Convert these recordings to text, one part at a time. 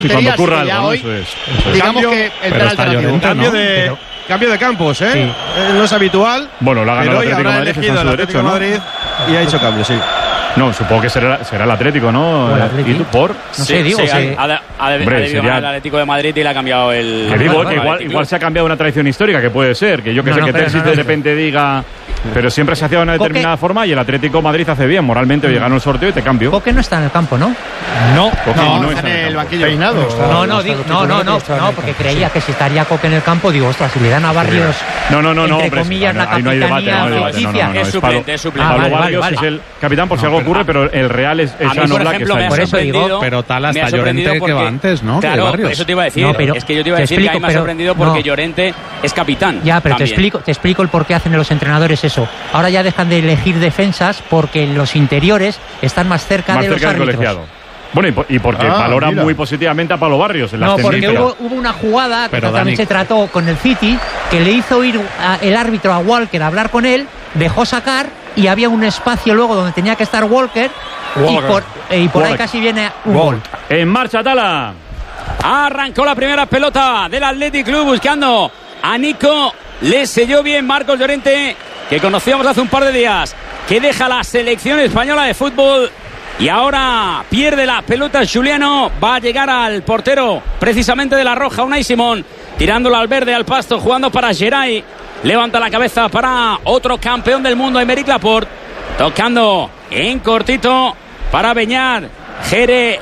Y cuando ocurra algo, ¿no? Eso es. Digamos que el alternativo. Cambio de campos, ¿eh? Sí. No es habitual. Bueno, lo ha ganado el Atlético de Madrid, elegido el Atlético de Madrid, y ha hecho cambio, sí. No, supongo que será el Atlético, ¿no? ¿Y tú por? No sé, digo. Ha debido ganar el Atlético de Madrid y le ha cambiado el. Que digo, que igual se ha cambiado una tradición histórica, que puede ser. Que yo que sé que Terzic de repente diga. Pero siempre se hacía de una determinada forma y el Atlético de Madrid hace bien. Moralmente, oye, gana el sorteo y te cambio. Coque no está en el campo, ¿no? No, está en el banquillo peinado. No, porque creía que si estaría Coque en el campo, digo, ostras, si le dan a Barrios. Entre comillas, la ahí no hay debate. Es suplente. Pablo Barrios es el capitán por si algo ocurre, pero el Real es Jan Oblak que está ahí. Por eso digo. Pero tal hasta Llorente que va antes, ¿no? Claro, eso te iba a decir. Es que yo te iba a decir que a mí me ha sorprendido porque Llorente es capitán. Ya, pero te explico el por qué hacen los entrenadores eso. Ahora ya dejan de elegir defensas porque los interiores están más cerca de los árbitros. Bueno, y porque valora muy positivamente a Pablo Barrios en la porque hubo una jugada que también se trató con el City que le hizo ir el árbitro a Walker a hablar con él, dejó sacar y había un espacio luego donde tenía que estar Walker. Y por ahí casi viene un gol. En marcha, Tala. Arrancó la primera pelota del Athletic Club buscando a Nico. Le selló bien Marcos Llorente, que conocíamos hace un par de días, que deja la selección española de fútbol. Y ahora pierde la pelota Juliano. Va a llegar al portero precisamente de la Roja, Unai Simón, tirándolo al verde, al pasto, jugando para Geray. Levanta la cabeza para otro campeón del mundo, Aymeric Laporte. Tocando en cortito para Beñat. Gere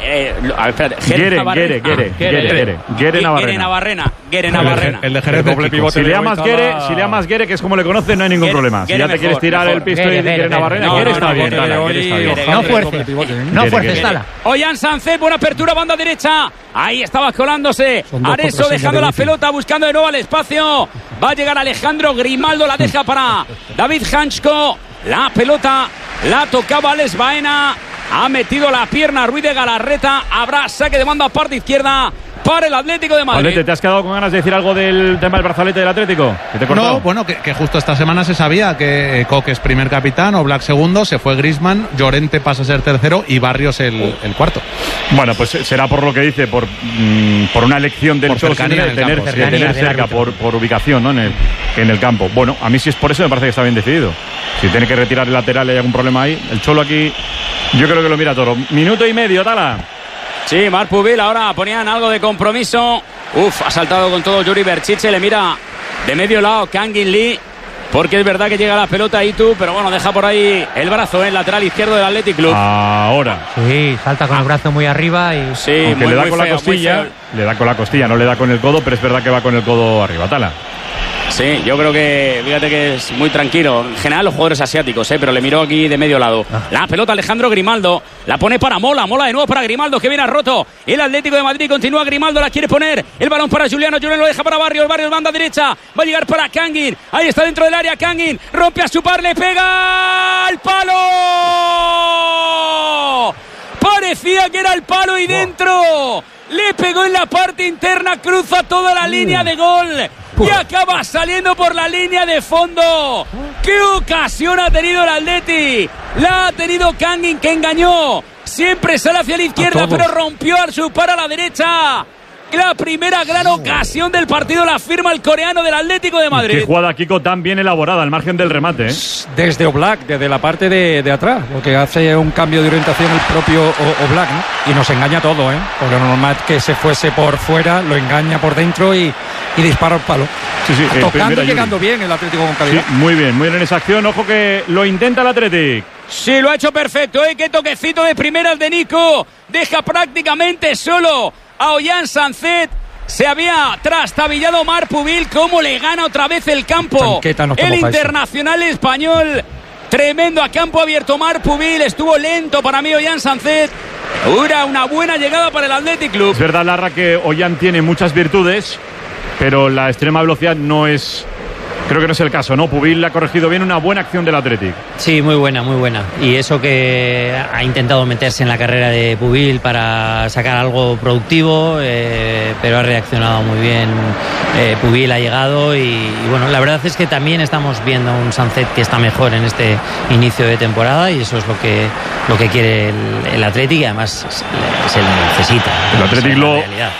Navarrena. El de Jerez doble pivote. Si le llamas Gere, que es como le conoce, no hay ningún problema. Si ya te quieres tirar el pisto y Gere Navarrena, Gere está bien. No fuerces, Tala. Ollán Sánchez, buena apertura, banda derecha. Ahí estaba colándose. Areso dejando la pelota, buscando de nuevo el espacio. Va a llegar Alejandro Grimaldo, la deja para David Hansko. La pelota la tocaba Alex Baena. Ha metido la pierna Ruiz de Galarreta. Habrá saque de banda parte izquierda para el Atlético de Madrid. Pablete, ¿te has quedado con ganas de decir algo del tema del brazalete del Atlético? No, bueno, que justo esta semana se sabía que Coque es primer capitán, Oblak segundo, se fue Griezmann, Llorente pasa a ser tercero y Barrios el cuarto. Bueno, pues será por lo que dice, por una elección del Cholo, de tener cerca, por ubicación, ¿no? en el campo. Bueno, a mí si es por eso me parece que está bien decidido. Si tiene que retirar el lateral y hay algún problema ahí, el Cholo aquí yo creo que lo mira todo. Minuto y medio, Tala. Sí, Marc Pubil ahora ponían algo de compromiso. Ha saltado con todo Yuri Berchiche. Le mira de medio lado Kangin Lee, porque es verdad que llega la pelota Itu, pero bueno, deja por ahí el brazo, el lateral izquierdo del Athletic Club. Ahora. Sí, salta con el brazo muy arriba y... Sí, aunque le da con la costilla, no le da con el codo, pero es verdad que va con el codo arriba, Tala. Sí, yo creo que, fíjate que es muy tranquilo. En general los jugadores asiáticos, pero le miró aquí de medio lado. La pelota Alejandro Grimaldo, la pone para Mola de nuevo para Grimaldo, que viene a roto. El Atlético de Madrid continúa, Grimaldo la quiere poner. El balón para Juliano lo deja para Barrios, banda derecha. Va a llegar para Kangin, ahí está dentro del área Kangin. Rompe a su par, le pega al palo. Parecía que era el palo y dentro. Le pegó en la parte interna, cruza toda la línea de gol. Y acaba saliendo por la línea de fondo. ¡Qué ocasión ha tenido el Atleti! La ha tenido Kangin, que engañó. Siempre sale hacia la izquierda, pero rompió a su par a la derecha. La primera gran ocasión del partido la firma el coreano del Atlético de Madrid. Qué jugada, Kiko, tan bien elaborada al margen del remate, ¿eh? Desde Oblak, desde la parte de atrás, lo que hace un cambio de orientación el propio Oblak, ¿no? Y nos engaña todo, ¿eh? Porque lo normal es que se fuese por fuera, lo engaña por dentro y dispara al palo. Sí, tocando y llegando bien el Atlético con calidad. Sí, muy bien en esa acción. Ojo que lo intenta el Atlético. Sí, lo ha hecho perfecto, ¿eh? Qué toquecito de primeras de Nico. Deja prácticamente solo a Ollán Sánchez. Se había trastabillado Marc Pubil. Cómo le gana otra vez el campo el internacional español. Tremendo a campo abierto Marc Pubil. Estuvo lento para mí Ollán Sánchez. Era una buena llegada para el Athletic Club. Es verdad, Larra, que Ollán tiene muchas virtudes, pero la extrema velocidad no es creo que no es el caso, ¿no? Pubil ha corregido bien, una buena acción del Athletic. Sí, muy buena, muy buena. Y eso que ha intentado meterse en la carrera de Pubil para sacar algo productivo, pero ha reaccionado muy bien. Pubil ha llegado y bueno, la verdad es que también estamos viendo un Sancet que está mejor en este inicio de temporada y eso es lo que quiere el Athletic y además se le necesita. El Athletic